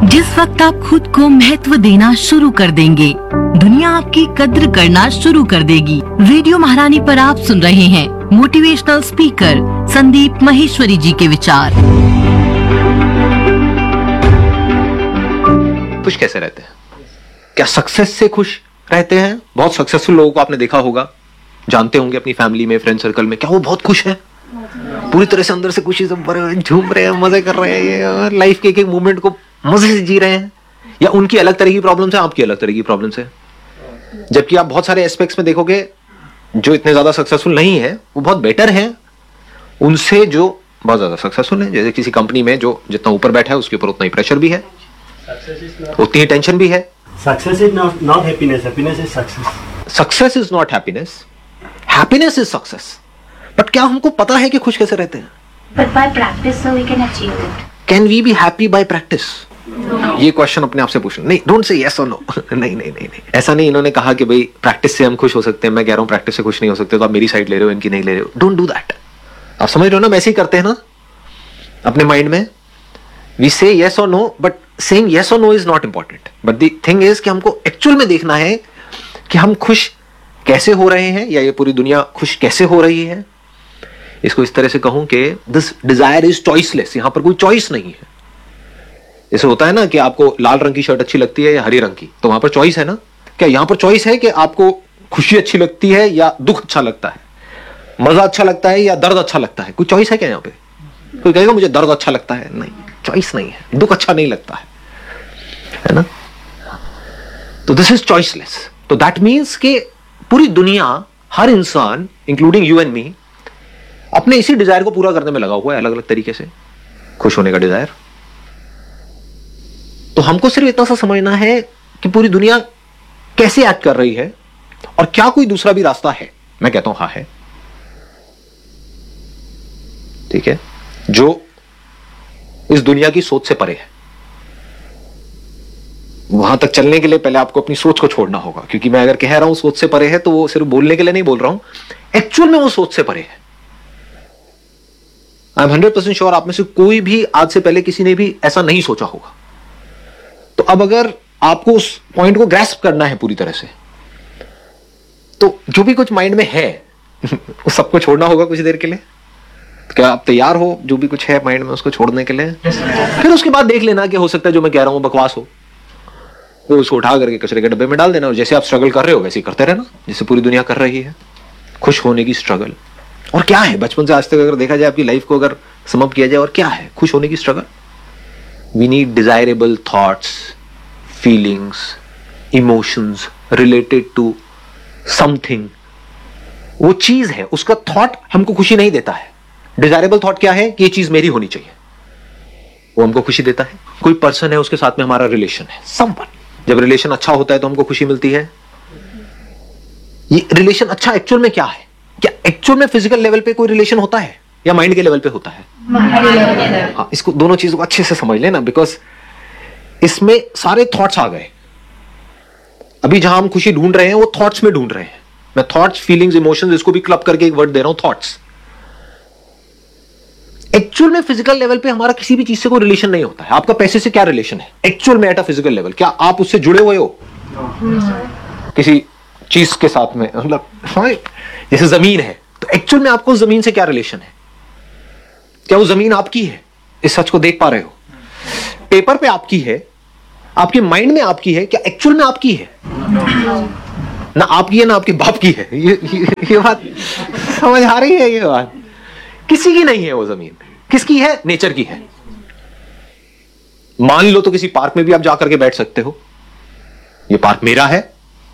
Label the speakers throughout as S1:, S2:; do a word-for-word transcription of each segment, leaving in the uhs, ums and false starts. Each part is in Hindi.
S1: जिस वक्त आप खुद को महत्व देना शुरू कर देंगे, दुनिया आपकी कद्र करना शुरू कर देगी। रेडियो महारानी पर आप सुन रहे हैं मोटिवेशनल स्पीकर संदीप महेश्वरी जी के विचार।
S2: खुश कैसे रहते हैं? क्या सक्सेस से खुश रहते हैं? बहुत सक्सेसफुल लोगों को आपने देखा होगा, जानते होंगे अपनी फैमिली में, फ्रेंड सर्कल में, क्या वो बहुत खुश है? पूरी तरह से अंदर से खुशी से भरे हुए, झूम रहे हैं, मजे कर रहे हैं, लाइफ के एक एक मोमेंट को मजे से जी रहे हैं। या उनकी अलग तरह की प्रॉब्लम्स है, आपकी अलग तरह की प्रॉब्लम्स है। जबकि आप बहुत सारे एस्पेक्ट्स में देखोगे जो इतने ज्यादा सक्सेसफुल नहीं है वो बहुत बेटर है उनसे जो बहुत ज्यादा सक्सेसफुल है। जैसे किसी कंपनी में जो जितना ऊपर बैठा है उसके ऊपर उतना ही प्रेशर भी है, उतनी ही टेंशन भी है।
S3: Success is not not happiness, happiness is success.
S2: Success is not happiness, happiness is success. But क्या हमको पता है कि खुश कैसे रहते हैं?
S4: But by practice, so we can achieve it.
S2: Can we be happy bye practice? ये क्वेश्चन अपने आप से पूछना। नहीं, डोंट से यस और नो। नहीं नहीं नहीं नहीं ऐसा नहीं। इन्होंने कहा कि भाई प्रैक्टिस से हम खुश हो सकते हैं, मैं कह रहा हूं प्रैक्टिस से खुश नहीं हो सकते, तो आप मेरी साइड ले रहे हो, इनकी नहीं ले रहे हो। Don't do that. आप समझ रहे हो ना? वैसे ही करते हैं ना अपने माइंड में। वी से यस और नो, बट सेइंग यस और no is not important. But the thing is कि हमको एक्चुअल में देखना है कि हम खुश कैसे हो रहे हैं, या ये पूरी दुनिया खुश कैसे हो रही है। इसको इस तरह से कहूं कि दिस डिजायर इज चॉइसलेस। यहां पर कोई चॉइस नहीं है। जैसे होता है ना कि आपको लाल रंग की शर्ट अच्छी लगती है या हरी रंग की, तो वहां पर चॉइस है ना। क्या यहां पर चॉइस है कि आपको खुशी अच्छी लगती है या दुख अच्छा लगता है, मजा अच्छा लगता है या दर्द अच्छा लगता है? कोई चॉइस है क्या यहां पे? कोई कहेगा मुझे दर्द अच्छा लगता है? नहीं, चॉइस नहीं है। दुख अच्छा नहीं लगता है, है ना? तो दिस इज चॉइसलेस। तो दैट मीन्स कि पूरी दुनिया, हर इंसान इंक्लूडिंग यू एंड मी, अपने इसी डिजायर को पूरा करने में लगा हुआ है, अलग अलग तरीके से खुश होने का डिजायर। तो हमको सिर्फ इतना सा समझना है कि पूरी दुनिया कैसे एक्ट कर रही है और क्या कोई दूसरा भी रास्ता है। मैं कहता हूं हाँ है। ठीक है, जो इस दुनिया की सोच से परे है। वहां तक चलने के लिए पहले आपको अपनी सोच को छोड़ना होगा, क्योंकि मैं अगर कह रहा हूं सोच से परे है तो वो सिर्फ बोलने के लिए नहीं बोल रहा हूं, एक्चुअल में वो सोच से परे है। I am hundred percent sure आप में से कोई भी आज से पहले किसी ने भी ऐसा नहीं सोचा होगा। तो अब अगर आपको उस पॉइंट को ग्रैस्प करना है पूरी तरह से, तो जो भी कुछ माइंड में है उस सबको छोड़ना होगा कुछ देर के लिए। तो क्या आप तैयार हो जो भी कुछ है माइंड में उसको छोड़ने के लिए? फिर उसके बाद देख लेना कि हो सकता है जो मैं कह रहा हूं बकवास हो, तो उसको उठा करके कचरे के डब्बे में डाल देना। और जैसे आप स्ट्रगल कर रहे हो वैसे ही करते रहना, जैसे पूरी दुनिया कर रही है, खुश होने की स्ट्रगल। और क्या है बचपन से आज तक अगर देखा जाए आपकी लाइफ को अगर समअप किया जाए, और क्या है खुश होने की struggle? We need desirable thoughts, feelings, emotions related to something. वो चीज है, उसका थॉट हमको खुशी नहीं देता है। डिजायरेबल थॉट क्या है कि ये चीज मेरी होनी चाहिए, वो हमको खुशी देता है। कोई पर्सन है, उसके साथ में हमारा रिलेशन है, समवन। जब रिलेशन अच्छा होता है तो हमको खुशी मिलती है। ये रिलेशन अच्छा एक्चुअल में क्या है? क्या एक्चुअल में फिजिकल लेवल पे कोई रिलेशन होता है या माइंड के लेवल पे होता है? हाँ, इसको दोनों चीजों को अच्छे से समझ लेना, बिकॉज इसमें सारे थॉट्स आ गए। अभी जहां हम खुशी ढूंढ रहे हैं वो थॉट्स में ढूंढ रहे हैं। मैं थॉट्स, फीलिंग्स, इमोशंस, इसको भी क्लब करके एक वर्ड दे रहा हूं, थॉट्स। एक्चुअल में फिजिकल लेवल पे हमारा किसी भी चीज से कोई रिलेशन नहीं होता है। आपका पैसे से क्या रिलेशन है एक्चुअल में एट अ फिजिकल लेवल? क्या आप उससे जुड़े हुए हो किसी चीज के साथ में? मतलब जैसे जमीन है, तो एक्चुअल में आपको जमीन से क्या रिलेशन है? क्या वो जमीन आपकी है? इस सच को देख पा रहे हो? पेपर पे आपकी है, आपके माइंड में आपकी है, क्या एक्चुअल में आपकी है? ना आपकी है ना आपके बाप की है। ये ये, ये बात समझ आ रही है? ये बात किसी की नहीं है। वो जमीन किसकी है? नेचर की है। मान लो तो किसी पार्क में भी आप जाकर के बैठ सकते हो, ये पार्क मेरा है,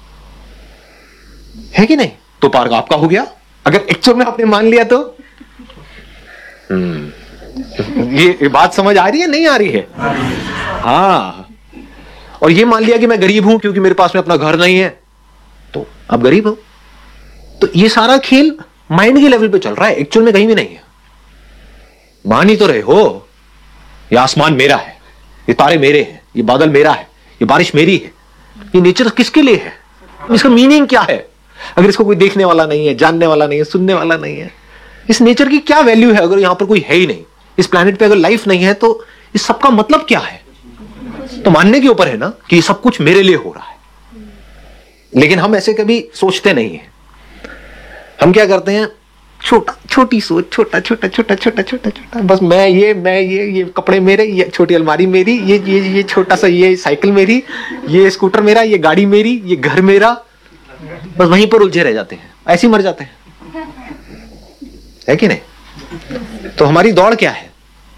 S2: है कि नहीं? तो पार्क आपका हो गया। अगर एक्चुअल में आपने मान लिया तो हम्म ये, ये बात समझ आ रही है नहीं आ रही है? हाँ। और ये मान लिया कि मैं गरीब हूं क्योंकि मेरे पास में अपना घर नहीं है, तो आप गरीब हो। तो ये सारा खेल माइंड के लेवल पे चल रहा है, एक्चुअल में कहीं भी नहीं है। मान ही तो रहे हो ये आसमान मेरा है, ये तारे मेरे हैं, ये बादल मेरा है, ये बारिश मेरी है। ये नेचर किसके लिए है? इसका मीनिंग क्या है? अगर इसको कोई देखने वाला नहीं है, जानने वाला नहीं है, सुनने वाला नहीं है, इस नेचर की क्या वैल्यू है? अगर यहां पर कोई है ही नहीं, इस प्लैनेट पे अगर लाइफ नहीं है, तो इस सबका मतलब क्या है? तो मानने के ऊपर है ना कि ये सब कुछ मेरे लिए हो रहा है। लेकिन हम ऐसे कभी सोचते नहीं है। हम क्या करते हैं, छोटा छोटी सोच, छोटा छोटा छोटा छोटा छोटा छोटा, बस मैं ये मैं ये ये कपड़े मेरे, ये छोटी अलमारी मेरी, ये ये ये छोटा सा ये साइकिल मेरी, ये स्कूटर मेरा, ये गाड़ी मेरी, ये घर मेरा, बस वहीं पर उलझे रह जाते हैं, ऐसे ही मर जाते हैं, है कि नहीं? तो हमारी दौड़ क्या है,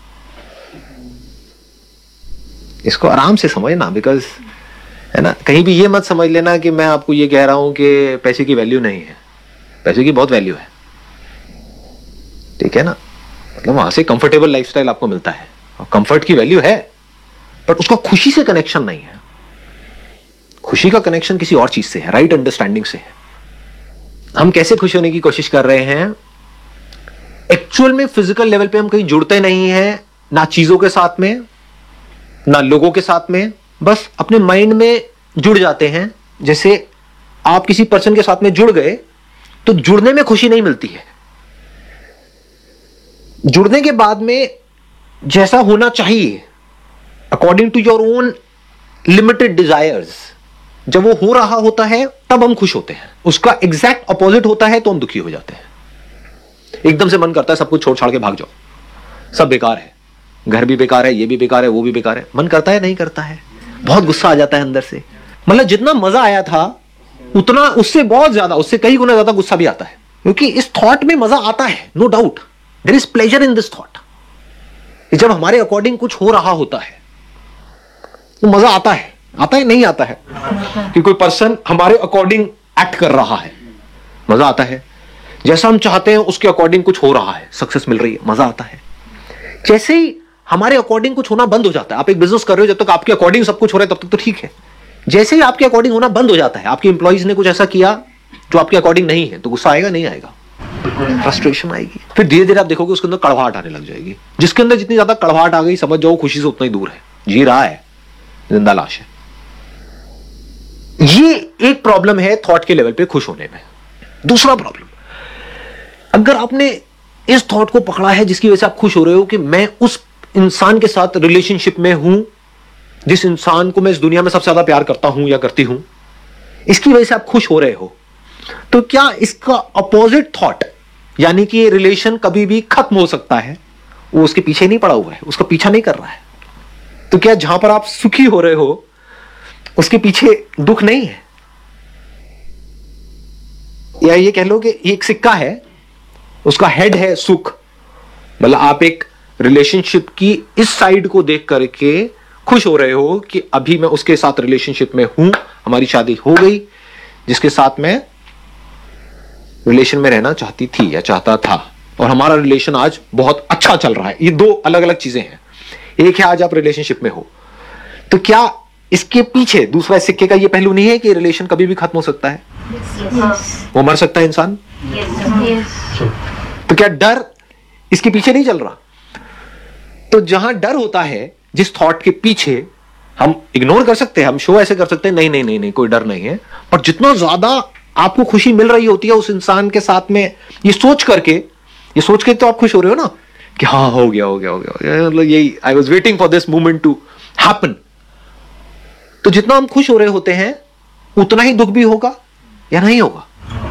S2: इसको आराम से समझना। बिकॉज है ना, कहीं भी ये मत समझ लेना कि मैं आपको ये कह रहा हूं कि पैसे की वैल्यू नहीं है। पैसे की बहुत वैल्यू है, ठीक है ना। मतलब वहां से कंफर्टेबल लाइफस्टाइल आपको मिलता है और कंफर्ट की वैल्यू है, बट उसका खुशी से कनेक्शन नहीं है। खुशी का कनेक्शन किसी और चीज से है, राइट अंडरस्टैंडिंग से है। हम कैसे खुश होने की कोशिश कर रहे हैं? एक्चुअल में फिजिकल लेवल पे हम कहीं जुड़ते नहीं है, ना चीजों के साथ में, ना लोगों के साथ में, बस अपने माइंड में जुड़ जाते हैं। जैसे आप किसी पर्सन के साथ में जुड़ गए तो जुड़ने में खुशी नहीं मिलती है। जुड़ने के बाद में जैसा होना चाहिए according to your own limited desires, जब वो हो रहा होता है तब हम खुश होते हैं। उसका एग्जैक्ट अपोजिट होता है तो हम दुखी हो जाते हैं। एकदम से मन करता है सब कुछ छोड़ छाड़ के भाग जाओ, सब बेकार है, घर भी बेकार है, ये भी बेकार है, वो भी बेकार है। मन करता है, नहीं करता है, बहुत गुस्सा आ जाता है अंदर से। मतलब जितना मजा आया था उतना उससे बहुत ज्यादा, उससे कई गुना ज्यादा गुस्सा भी आता है, क्योंकि इस थॉट में मजा आता है, no doubt, there is pleasure in this thought. जब हमारे अकॉर्डिंग कुछ हो रहा होता है तो मजा आता है। आता है, नहीं आता है कि कोई पर्सन हमारे अकॉर्डिंग एक्ट कर रहा है, मजा आता है। जैसा हम चाहते हैं उसके अकॉर्डिंग कुछ हो रहा है, सक्सेस मिल रही है, मजा आता है। जैसे ही हमारे अकॉर्डिंग कुछ होना बंद हो जाता है, आप एक बिजनेस कर रहे हो, जब तक आपके अकॉर्डिंग सब कुछ हो रहा है तब तक तो ठीक है। जैसे ही आपके अकॉर्डिंग होना बंद हो जाता है, आपके एम्प्लॉइज ने कुछ ऐसा किया जो आपके अकॉर्डिंग नहीं है, तो गुस्सा आएगा, नहीं आएगा, फ्रस्ट्रेशन आएगी। फिर धीरे धीरे आप देखोगे उसके अंदर कड़वाहट आने लग जाएगी। जिसके अंदर जितनी ज्यादा कड़वाहट आ गई, समझ जाओ खुशी से उतना ही दूर है, जी रहा है, जिंदा लाश है। ये एक प्रॉब्लम है थॉट के लेवल पे खुश होने में। दूसरा प्रॉब्लम, अगर आपने इस थॉट को पकड़ा है जिसकी वजह से आप खुश हो रहे हो कि मैं उस इंसान के साथ रिलेशनशिप में हूं जिस इंसान को मैं इस दुनिया में सबसे ज्यादा प्यार करता हूं या करती हूं, इसकी वजह से आप खुश हो रहे हो, तो क्या इसका अपोजिट थॉट, यानी कि ये रिलेशन कभी भी खत्म हो सकता है, वो उसके पीछे नहीं पड़ा हुआ है, उसका पीछा नहीं कर रहा है, तो क्या जहां पर आप सुखी हो रहे हो उसके पीछे दुख नहीं है? या ये कह लो कि ये एक सिक्का है, उसका हेड है सुख। मतलब आप एक रिलेशनशिप की इस साइड को देख करके खुश हो रहे हो कि अभी मैं उसके साथ रिलेशनशिप में हूं, हमारी शादी हो गई, जिसके साथ मैं रिलेशन में रहना चाहती थी या चाहता था, और हमारा रिलेशन आज बहुत अच्छा चल रहा है। ये दो अलग अलग चीजें हैं। एक है आज आप रिलेशनशिप में हो, तो क्या इसके पीछे दूसरा सिक्के का ये पहलू नहीं है कि रिलेशन कभी भी खत्म हो सकता है?
S4: Yes.
S2: वो मर सकता है इंसान।
S4: Yes.
S2: तो क्या डर इसके पीछे नहीं चल रहा? तो जहां डर होता है, जिस थॉट के पीछे, हम इग्नोर कर सकते हैं, हम शो ऐसे कर सकते हैं, नहीं नहीं नहीं नहीं कोई डर नहीं है, पर जितना ज्यादा आपको खुशी मिल रही होती है उस इंसान के साथ में, ये सोच करके, ये सोच के तो आप खुश हो रहे हो ना कि हाँ हो गया हो गया हो गया, मतलब यही I was waiting for this moment to happen. तो जितना हम खुश हो रहे होते हैं उतना ही दुख भी होगा या नहीं होगा?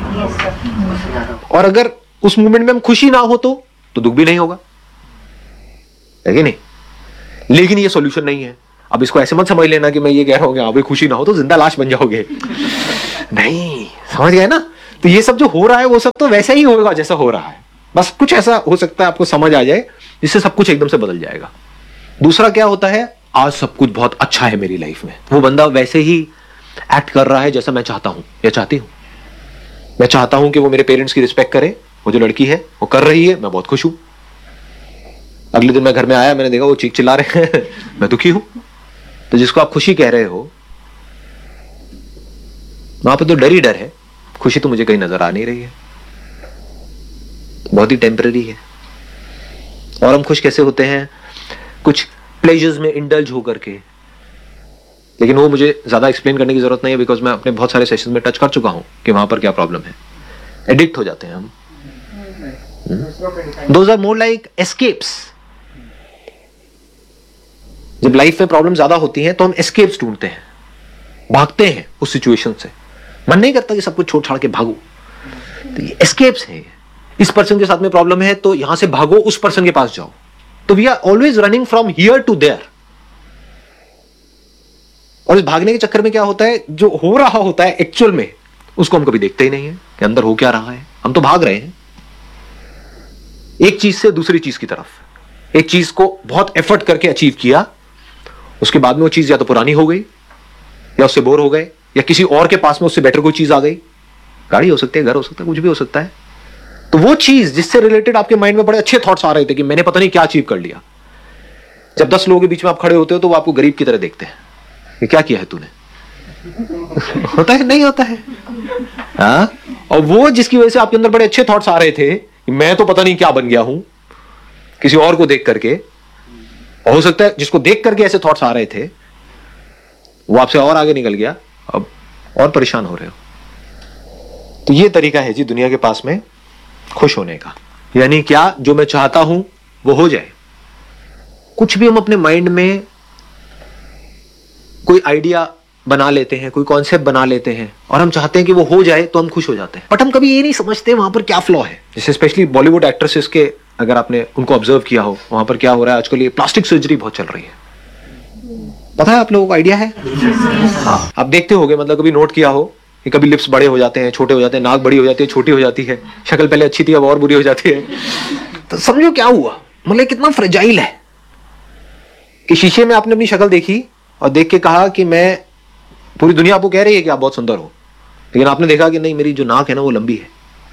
S2: और अगर उस मोमेंट में हम खुशी ना हो तो तो दुख भी नहीं होगा, है कि नहीं? लेकिन ये सॉल्यूशन नहीं है। अब इसको ऐसे मत समझ लेना कि मैं ये कह रहा हूं कि अभी खुशी ना हो तो जिंदा लाश बन जाओगे। नहीं, समझ गए ना? तो ये सब जो हो रहा है वो सब तो वैसे ही होगा जैसा हो रहा है, बस कुछ ऐसा हो सकता है आपको समझ आ जाए जिससे सब कुछ एकदम से बदल जाएगा। दूसरा क्या होता है, आज सब कुछ बहुत अच्छा है मेरी लाइफ में, वो बंदा वैसे ही एक्ट कर रहा है जैसा मैं चाहता हूं या चाहती हूं। मैं चाहता हूं कि वो मेरे पेरेंट्स की रिस्पेक्ट करे, वो जो लड़की है वो कर रही है, मैं बहुत खुश हूं। अगले दिन मैं घर में आया, मैंने देखा वो चीख चिल्ला रहे हैं, मैं दुखी हूं। तो जिसको आप खुशी कह रहे हो वहां पर तो डर ही डर है, खुशी तो मुझे कहीं नजर आ नहीं रही है, बहुत ही टेम्पररी है। और हम खुश कैसे होते हैं? कुछ प्लेजर्स में इंडल्ज होकर के, लेकिन वो मुझे ज्यादा एक्सप्लेन करने की जरूरत नहीं है, बिकॉज मैं अपने बहुत सारे सेशन में टच कर चुका हूं कि वहां पर क्या प्रॉब्लम है। एडिक्ट हो जाते हैं हम। Those are more like escapes. जब लाइफ में प्रॉब्लम ज्यादा होती हैं तो हम एस्केप्स ढूंढते हैं, भागते हैं उस सिचुएशन से। मन नहीं करता कि सब कुछ छोड़ छाड़ के भागो, तो ये एस्केप्स हैं। इस पर्सन के साथ में प्रॉब्लम है तो यहां से भागो, उस पर्सन के पास जाओ। तो we are always running from here to their. और इस भागने के चक्कर में क्या होता है, जो हो रहा होता है एक्चुअल में उसको हम कभी देखते ही नहीं है कि अंदर हो क्या रहा है। हम तो भाग रहे हैं एक चीज से दूसरी चीज की तरफ। एक चीज को बहुत एफर्ट करके अचीव किया, उसके बाद में वो चीज या तो पुरानी हो गई या उससे बोर हो गए, या किसी और के पास में उससे बेटर कोई चीज आ गई। गाड़ी हो सकती है, घर हो सकता है, कुछ भी हो सकता है। तो वो चीज जिससे रिलेटेड आपके माइंड में बड़े अच्छे थॉट्स आ रहे थे कि मैंने पता नहीं क्या अचीव कर लिया, जब दस लोगों के बीच में आप खड़े होते हो तो वो आपको गरीब की तरह देखते हैं कि क्या किया है तूने। होता है नहीं होता है? हाँ? और वो जिसकी वजह से आपके अंदर बड़े अच्छे थॉट्स आ रहे थे कि मैं तो पता नहीं क्या बन गया हूं किसी और को देख करके, और हो सकता है जिसको देख करके ऐसे थॉट्स आ रहे थे वो आपसे और आगे निकल गया, अब और परेशान हो रहे हो। तो ये तरीका है जी दुनिया के पास में खुश होने का। यानी क्या, जो मैं चाहता हूं वो हो जाए। कुछ भी हम अपने माइंड में कोई आइडिया बना लेते हैं, कोई कॉन्सेप्ट बना लेते हैं और हम चाहते हैं कि वो हो जाए तो हम खुश हो जाते हैं, बट हम कभी ये नहीं समझते वहां पर क्या फ्लॉ है। जैसे स्पेशली बॉलीवुड एक्ट्रेसेस के, अगर आपने उनको ऑब्जर्व किया हो, वहां पर क्या हो रहा है आजकल, ये प्लास्टिक सर्जरी बहुत चल रही है। पता है आप लोगों को आइडिया है? हाँ, आप देखते होंगे, मतलब कभी नोट किया हो कि कभी लिप्स बड़े हो जाते हैं, छोटे हो जाते हैं, नाक बड़ी हो जाती है, छोटी हो जाती है, शक्ल पहले अच्छी थी अब और बुरी हो जाती है। तो समझो क्या हुआ, मतलब कितना फ्रेजाइल है कि शीशे में आपने अपनी शक्ल देखी और देख के कहा कि मैं, पूरी दुनिया आपको कह रही है कि आप बहुत सुंदर हो, लेकिन आपने देखा कि नहीं, मेरी जो नाक है ना वो लंबी है।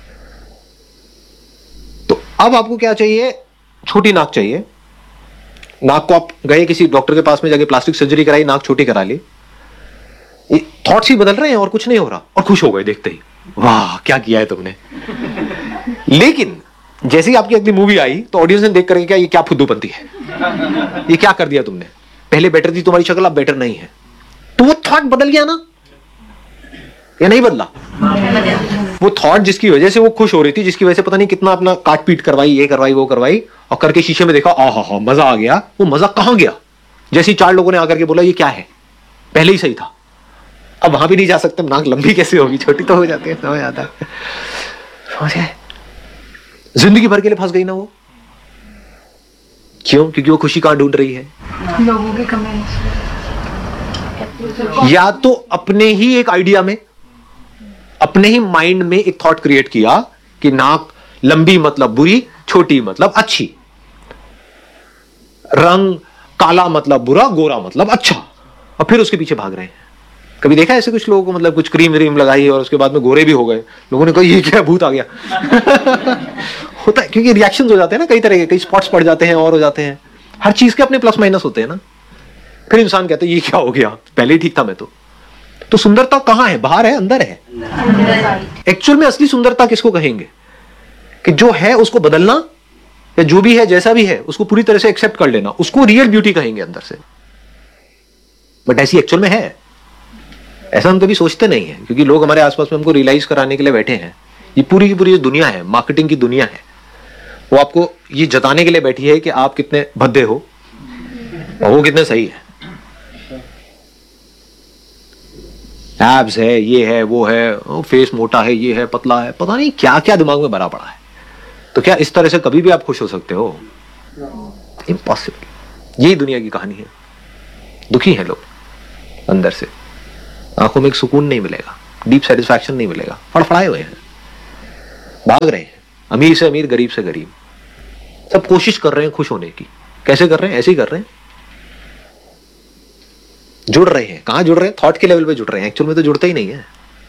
S2: तो अब आपको क्या चाहिए? छोटी नाक चाहिए। नाक को आप गए किसी डॉक्टर के पास में, जाके प्लास्टिक सर्जरी कराई, नाक छोटी करा ली। थॉट्स ही बदल रहे हैं और कुछ नहीं हो रहा, और खुश हो गए देखते ही, वाह क्या किया है तुमने। लेकिन जैसे ही आपकी अगली मूवी आई तो ऑडियंस ने देख करके क्या, ये क्या फुद्दूपंती है, ये क्या कर दिया तुमने, पहले बेटर थी तुम्हारी शक्ल अब बेटर नहीं है। तो वो थॉट बदल गया ना, या नहीं बदला? वो थॉट जिसकी वजह से वो खुश हो रही थी, जिसकी वजह से पता नहीं कितना अपना काट पीट करवाई, ये करवाई वो करवाई, और करके शीशे में देखा, आ हा हा मजा आ गया, वो मजा कहां गया? जैसे चार लोगों ने आकर के बोला ये क्या है, पहले ही सही था, अब वहां भी नहीं जा सकते, नाक लंबी कैसे होगी, छोटी तो हो जाती है, समझ आता है। समझ गए? जिंदगी भर के लिए फंस गई ना वो। क्यों? क्योंकि वो खुशी कहां ढूंढ रही है?
S4: लोगों के कमेंट्स,
S2: या तो अपने ही एक आइडिया में, अपने ही माइंड में एक थॉट क्रिएट किया कि नाक लंबी मतलब बुरी, छोटी मतलब अच्छी, रंग काला मतलब बुरा, गोरा मतलब अच्छा, और फिर उसके पीछे भाग रहे हैं। कभी देखा ऐसे कुछ लोगों को, मतलब कुछ क्रीम व्रीम लगाई और उसके बाद में गोरे भी हो गए, लोगों ने कहा ये क्या भूत आ गया। होता है, क्योंकि रिएक्शंस हो जाते हैं ना कई तरह के, कई स्पॉट्स पड़ जाते हैं और हो जाते हैं, हर चीज के अपने प्लस माइनस होते हैं ना। फिर इंसान कहते हैं ये क्या हो गया, पहले ही ठीक था मैं तो। तो सुंदरता कहां है? बाहर है, अंदर है? एक्चुअल में असली सुंदरता किसको कहेंगे? कि जो है उसको बदलना, या जो भी है जैसा भी है उसको पूरी तरह से एक्सेप्ट कर लेना, उसको रियल ब्यूटी कहेंगे अंदर से। बट ऐसी एक्चुअल में है? ऐसा हम कभी सोचते नहीं है, क्योंकि लोग हमारे आसपास में हमको रियलाइज कराने के लिए बैठे हैं। ये पूरी की पूरी जो दुनिया है, मार्केटिंग की दुनिया है, वो आपको ये जताने के लिए बैठी है कि आप कितने भद्दे हो और वो कितने सही है। एब्स है, ये है, वो है, फेस मोटा है, ये है, पतला है, पता नहीं क्या क्या दिमाग में भरा पड़ा है। तो क्या इस तरह से कभी भी आप खुश हो सकते हो? इम्पॉसिबल। यही दुनिया की कहानी है। दुखी हैं लोग अंदर से, आंखों में एक सुकून नहीं मिलेगा, डीप सेटिस्फैक्शन नहीं मिलेगा, फड़फड़ाए हुए हैं, भाग रहे हैं, अमीर से अमीर, गरीब से गरीब, सब कोशिश कर रहे हैं खुश होने की। कैसे कर रहे हैं? ऐसे ही कर रहे हैं, जुड़ रहे हैं। कहां जुड़ रहे हैं? थॉट के लेवल पे जुड़ रहे हैं, एक्चुअल में तो जुड़ते ही नहीं है।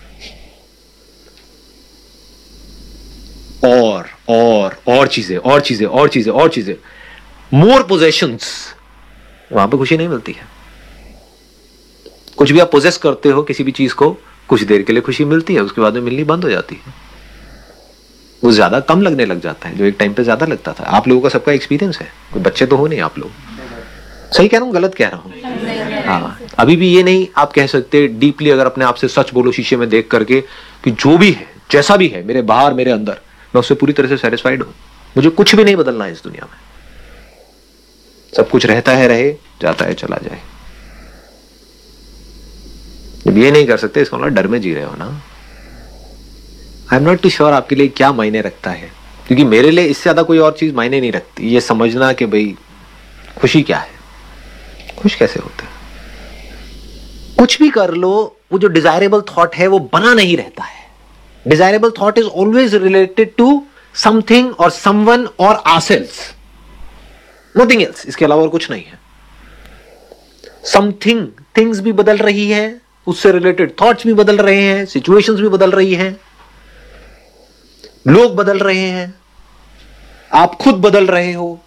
S2: और और और चीजें और चीजें और चीजें और चीजें, मोर पोजेशंस, वहां पे खुशी नहीं मिलती है। कुछ भी आप पोजेस करते हो किसी भी चीज को, कुछ देर के लिए खुशी मिलती है, उसके बाद में मिलनी बंद हो जाती है, वो ज्यादा कम लगने लग जाता है जो एक टाइम पे ज्यादा लगता था। आप लोगों का सबका एक्सपीरियंस है, कोई बच्चे तो हो नहीं आप लोग। सही कह रहा हूं, गलत कह रहा हूं? हाँ, अभी भी ये नहीं आप कह सकते डीपली, अगर अपने आप से सच बोलो शीशे में देख करके कि जो भी है, जैसा भी है, मेरे बाहर मेरे अंदर, मैं उससे पूरी तरह से सेटिस्फाइड हूं, मुझे कुछ भी नहीं बदलना है इस दुनिया में। सब कुछ रहता है रहे, जाता है चला जाए। जब ये नहीं कर सकते इसका मतलब डर में जी रहे हो ना। I am not to sure आपके लिए क्या मायने रखता है, क्योंकि मेरे लिए इससे ज्यादा कोई और चीज मायने नहीं रखती। ये समझना कि भाई खुशी क्या है, खुश कैसे होते हैं। कुछ भी कर लो, वो जो डिजायरेबल थॉट है वो बना नहीं रहता है। Desirable thought is always related to something और समवन और आवरसेल्व्स, नथिंग एल्स। इसके अलावा और कुछ नहीं है। समथिंग, थिंग्स भी बदल रही है, उससे रिलेटेड थॉट्स भी बदल रहे हैं, सिचुएशंस भी बदल रही हैं, लोग बदल रहे हैं, आप खुद बदल रहे हो।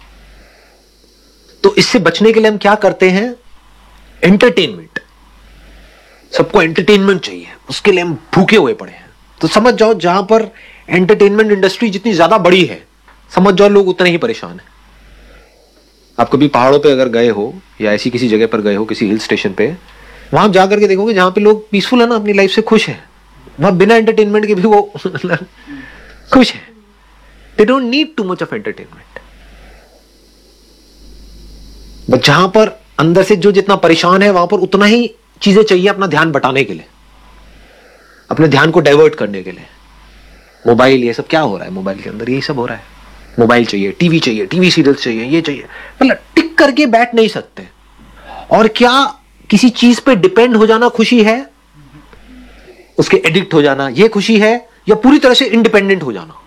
S2: तो इससे बचने के लिए हम क्या करते हैं? एंटरटेनमेंट। सबको एंटरटेनमेंट चाहिए, उसके लिए हम भूखे हुए पड़े हैं। तो समझ जाओ जहां पर एंटरटेनमेंट इंडस्ट्री जितनी ज्यादा बड़ी है, समझ जाओ लोग उतने ही परेशान हैं। आप कभी पहाड़ों पे अगर गए हो या ऐसी किसी जगह पर गए हो, किसी हिल स्टेशन पे, वहां जाकर के देखोगे जहां पे लोग पीसफुल है ना, अपनी लाइफ से खुश है, वहां बिना एंटरटेनमेंट के भी वो खुश है। They don't need too much of entertainment. But जहां पर अंदर से जो जितना परेशान है, वहां पर उतना ही चीजें चाहिए अपना ध्यान बटाने के लिए, अपने ध्यान को डाइवर्ट करने के लिए। मोबाइल, ये सब क्या हो रहा है मोबाइल के अंदर? यही सब हो रहा है। मोबाइल चाहिए, टीवी चाहिए, टीवी सीरियल्स चाहिए, ये चाहिए। मतलब टिक करके बैठ नहीं सकते। और क्या किसी चीज पे डिपेंड हो जाना खुशी है? उसके एडिक्ट हो जाना ये खुशी है? या पूरी तरह से इंडिपेंडेंट हो जाना?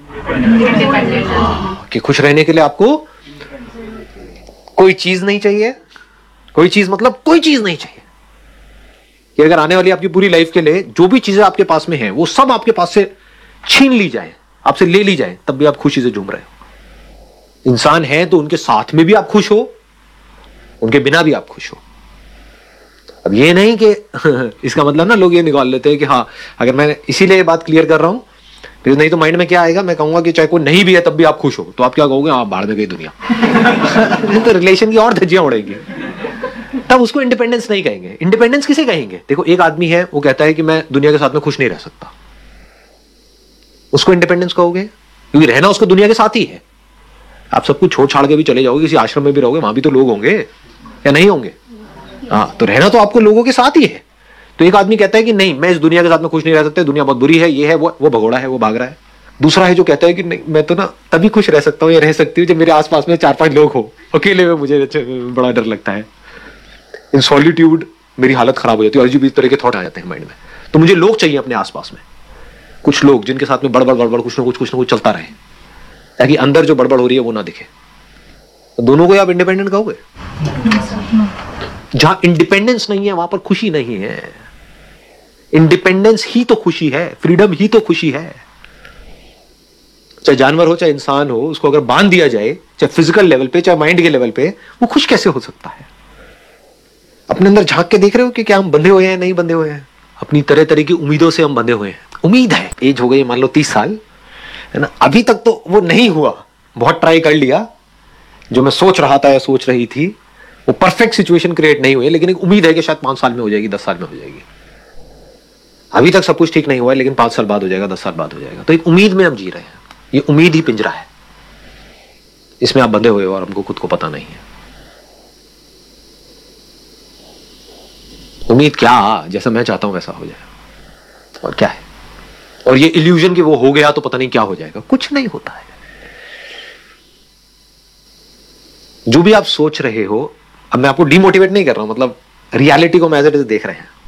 S2: कि खुश रहने के लिए आपको कोई चीज नहीं चाहिए। कोई चीज मतलब कोई चीज नहीं चाहिए। कि अगर आने वाली आपकी पूरी लाइफ के लिए जो भी चीजें आपके पास में हैं, वो सब आपके पास से छीन ली जाए, आपसे ले ली जाए, तब भी आप खुशी से झूम रहे हो। इंसान है तो उनके साथ में भी आप खुश हो, उनके बिना भी आप खुश हो। अब ये नहीं कि इसका मतलब ना लोग ये निकाल लेते हैं कि हाँ, अगर मैं इसीलिए ये बात क्लियर कर रहा हूं, फिर नहीं तो माइंड में क्या आएगा, मैं कहूंगा कि चाहे कोई नहीं भी है तब भी आप खुश हो, तो आप क्या कहोगे? हाँ, बाहर में गई दुनिया। तो रिलेशन की और धज्जियां उड़ेगी। तब उसको इंडिपेंडेंस नहीं कहेंगे। इंडिपेंडेंस किसे कहेंगे? देखो, एक आदमी है वो कहता है कि मैं दुनिया के साथ में खुश नहीं रह सकता, उसको इंडिपेंडेंस कहोगे? क्योंकि रहना उसको दुनिया के साथ ही है। आप सब कुछ छोड़ छाड़ के भी चले जाओगे, किसी आश्रम में भी रहोगे, वहां भी तो लोग होंगे या नहीं होंगे? हाँ, तो रहना तो आपको लोगों के साथ ही है। तो एक आदमी कहता है कि नहीं, मैं इस दुनिया के साथ में खुश नहीं रह सकता, दुनिया बहुत बुरी है, ये है, वो वो भगोड़ा है, वो भाग रहा है। दूसरा है जो कहता है कि नहीं, मैं तो ना तभी खुश रह सकता हूँ या रह सकती हूँ जब मेरे आसपास में चार पांच लोग हो, अकेले में मुझे बड़ा डर लगता है। इन सॉलिट्यूड मेरी हालत खराब हो जाती है, अजीब इस तरह के थॉट आ जाते हैं माइंड में। तो मुझे लोग चाहिए अपने आसपास में, कुछ लोग जिनके साथ में बड़बड़ बड़बड़ कुछ ना कुछ कुछ ना कुछ चलता रहे, ताकि अंदर जो बड़बड़ हो रही है वो ना दिखे। तो दोनों को आप इंडिपेंडेंट कहोगे? जहां इंडिपेंडेंस नहीं है वहां पर खुशी नहीं है। इंडिपेंडेंस ही तो खुशी है, फ्रीडम ही तो खुशी है। चाहे जानवर हो चाहे इंसान हो, उसको अगर बांध दिया जाए, चाहे फिजिकल लेवल पे चाहे माइंड के लेवल पे, वो खुश कैसे हो सकता है? अपने अंदर झांक के देख रहे हो कि क्या हम बंधे हुए हैं, नहीं बंधे हुए हैं? अपनी तरह तरह की उम्मीदों से हम बंधे हुए हैं। उम्मीद है, एज हो गई मान लो तीस साल, है ना, अभी तक तो वो नहीं हुआ। बहुत ट्राई कर लिया, जो मैं सोच रहा था या सोच रही थी वो परफेक्ट सिचुएशन क्रिएट नहीं हुई, लेकिन एक उम्मीद है कि शायद पांच साल में हो जाएगी, दस साल में हो जाएगी। अभी तक सब कुछ ठीक नहीं हुआ है, लेकिन पांच साल बाद हो जाएगा, दस साल बाद हो जाएगा। तो एक उम्मीद में हम जी रहे हैं। ये उम्मीद ही पिंजरा है, इसमें आप बंधे हुए हो और हमको खुद को पता नहीं है। उम्मीद क्या, जैसा मैं चाहता हूं वैसा हो जाए, और क्या है? और ये इल्यूजन कि वो हो गया तो पता नहीं क्या हो जाएगा, कुछ नहीं होता है। जो भी आप सोच रहे हो, अब मैं आपको डिमोटिवेट नहीं कर रहा हूं, मतलब रियलिटी को मैं एज इट इज देख रहे हैं।